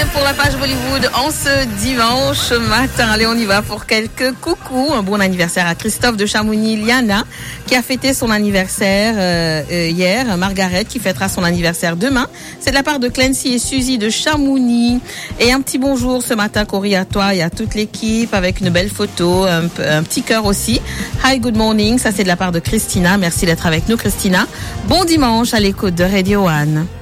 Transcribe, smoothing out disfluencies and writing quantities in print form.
pour la page Bollywood en ce dimanche matin. Allez, on y va pour quelques coucous. Un bon anniversaire à Christophe de Chamonix-Liana qui a fêté son anniversaire hier. Margaret qui fêtera son anniversaire demain. C'est de la part de Clancy et Suzy de Chamonix. Et un petit bonjour ce matin, Cory, à toi et à toute l'équipe avec une belle photo, un petit cœur aussi. Hi, good morning. Ça, c'est de la part de Christina. Merci d'être avec nous, Christina. Bon dimanche à l'écoute de Radio One.